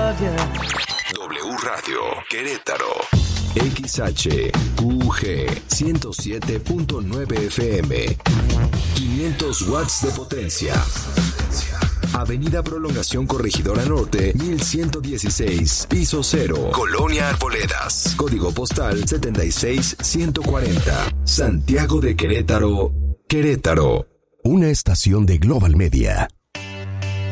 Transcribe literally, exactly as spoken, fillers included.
rabia. W Radio Querétaro. X H Q G ciento siete punto nueve F M. quinientos watts de potencia. Avenida Prolongación Corregidora Norte, mil ciento dieciséis, piso cero, Colonia Arboledas. Código postal setenta y seis ciento cuarenta. Santiago de Querétaro, Querétaro. Una estación de Global Media.